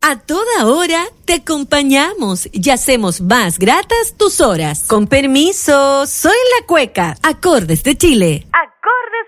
A toda hora te acompañamos y hacemos más gratas tus horas. Con permiso, soy la Cueca. Acordes de Chile.